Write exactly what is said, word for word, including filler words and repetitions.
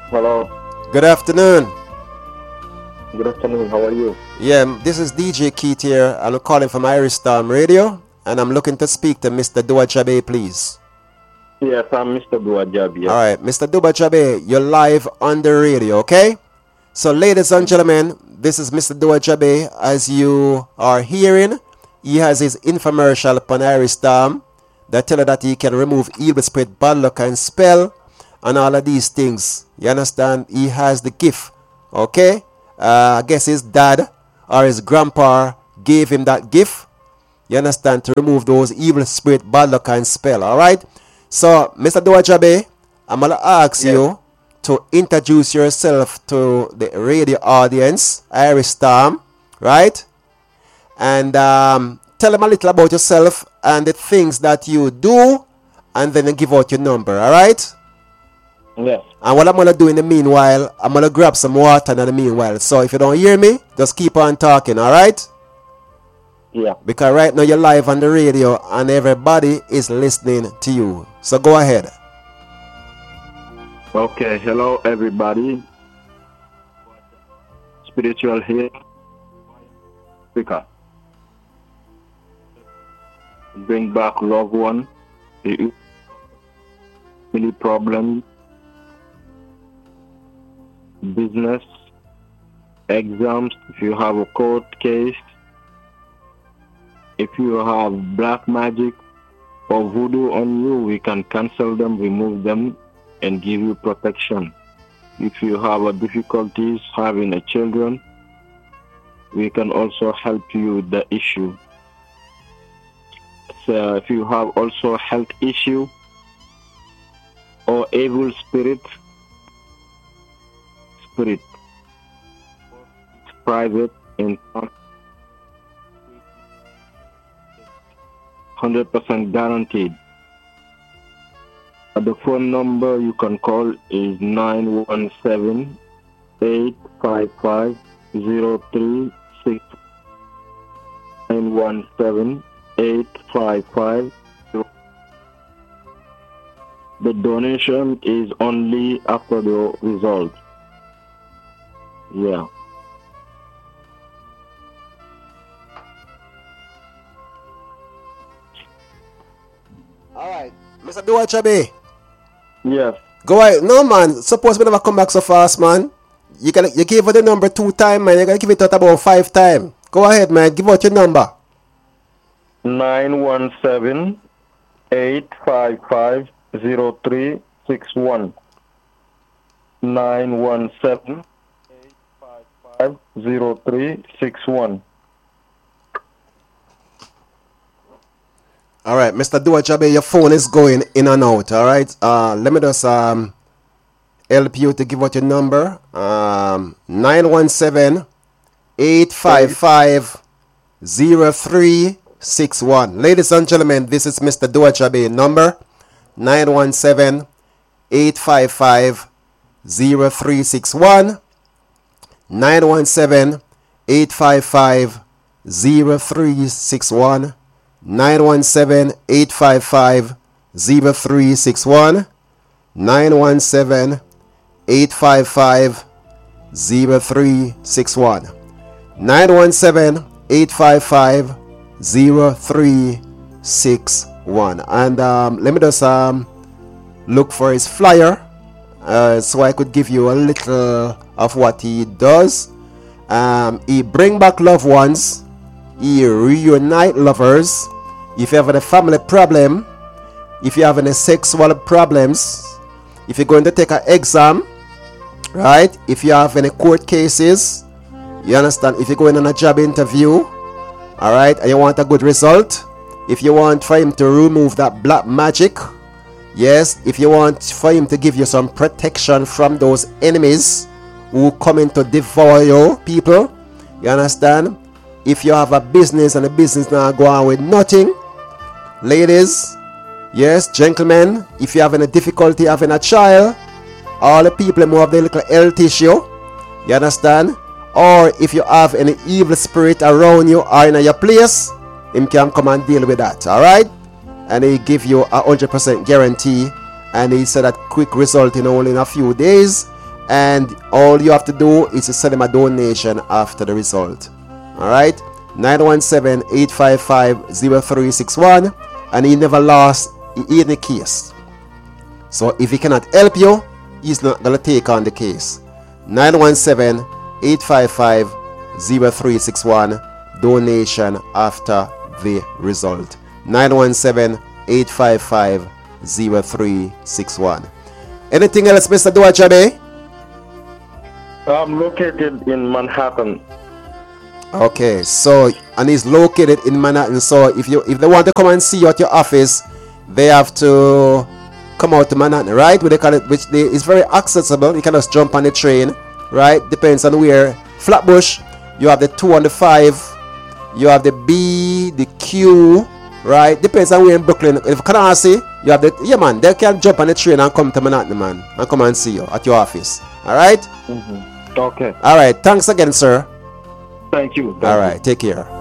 Hello. Good afternoon. Good afternoon. How are you? Yeah, this is D J Keith here. I'm calling from Irish Storm Radio, and I'm looking to speak to Mister Dua Jabe, please. Yes, I'm Mister Dua Jabe. Yes. All right, Mister Dua Jabe, you're live on the radio, okay? So, ladies and gentlemen, this is Mister Dua Jabe. As you are hearing, he has his infomercial upon Irish Storm that tell you that he can remove evil spirit, bad luck, and spell, and all of these things. You understand? He has the gift, okay? Uh, I guess his dad or his grandpa gave him that gift, you understand, to remove those evil spirit, bad luck, and spell, all right? So, Mister Dua Jabe, I'm going to ask yes. you to introduce yourself to the radio audience, Irish Storm, right? And um, tell them a little about yourself and the things that you do, and then give out your number, all right? Yes. And what I'm going to do in the meanwhile, I'm going to grab some water in the meanwhile. So if you don't hear me, just keep on talking, all right? Yeah. Because right now you're live on the radio and everybody is listening to you. So go ahead. Okay. Hello, everybody. Spiritual here. Africa. Bring back loved one. Family problems. Business, exams, if you have a court case, if you have black magic or voodoo on you, we can cancel them, remove them, and give you protection. If you have a difficulties having a children, we can also help you with the issue. So if you have also health issue or evil spirit, Spirit, private and one hundred percent guaranteed. The phone number you can call is nine one seven, eight five five, zero three six. nine one seven, eight five five. The donation is only after the result. Yeah. All right, Mister Dua Jabe. Yes. Go ahead. No, man. Suppose we never come back so fast, man. You can you gave her the number two times, man. You gotta give it out about five times. Go ahead, man. Give out your number. Nine one seven, eight five five, zero three six one. Nine one seven. zero three six one. All right, Mister Dua Jabe, your phone is going in and out. All right, uh, let me just um help you to give out your number. Um, nine one seven, eight five five, zero three six one. Ladies and gentlemen, this is Mister Dua Jabe number nine one seven, eight five five, zero three six one. nine one seven, eight five five, zero three six one. nine one seven, eight five five, zero three six one. nine one seven, eight five five, zero three six one. nine one seven, eight five five, zero three six one. And um, let me just um, look for his flyer. Uh, so I could give you a little of what he does. Um, he bring back loved ones. He reunite lovers. If you have a family problem, if you have any sexual problems, if you're going to take an exam, right? If you have any court cases, you understand? If you're going on a job interview, all right, and you want a good result, if you want for him to remove that black magic, yes, if you want for him to give you some protection from those enemies who come in to devour you, people, you understand? If you have a business and the business now go on with nothing, ladies, yes, gentlemen, if you have any difficulty having a child, all the people who have the little health issue, you understand? Or if you have any evil spirit around you or in your place, him can come and deal with that, alright? And he give you a hundred percent guarantee, and he said that quick result in only in a few days, and all you have to do is to send them a donation after the result. Alright, nine one seven, eight five five, zero three six one, and he never lost any case. So if he cannot help you, he's not going to take on the case. Nine one seven, eight five five, zero three six one, donation after the result. Nine one seven, eight five five, zero three six one. Anything else, Mister Duachabe? I'm located in Manhattan. Okay, so and he's located in Manhattan. So if you if they want to come and see you at your office, they have to come out to Manhattan, right? What they call it, which they, is very accessible. You can just jump on the train, right? Depends on where. Flatbush, you have the two and the five, you have the B, the Q, right? Depends on where in Brooklyn. If Canarsie, you have the yeah man. They can jump on the train and come to Manhattan, man, and come and see you at your office. All right? Mm-hmm. Okay. All right. Thanks again, sir. Thank you. Thank All you. right. Take care.